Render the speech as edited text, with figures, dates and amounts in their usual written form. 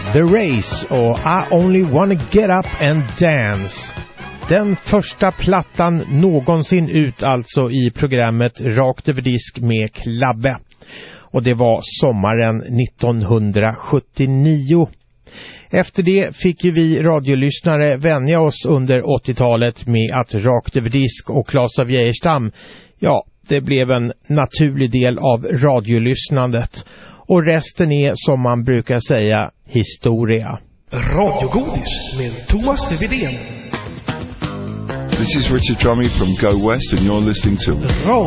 The Race och I Only Wanna Get Up and Dance. Den första plattan någonsin ut alltså i programmet Rakt över disk med Klabbe. Och det var sommaren 1979. Efter det fick ju vi radiolyssnare vänja oss under 80-talet med att Rakt över disk och Claes av Geijerstam, ja, det blev en naturlig del av radiolyssnandet. Och resten är, som man brukar säga, historia. Radiogodis med Thomas Widén. This is Richard Drummy from Go West and you're listening to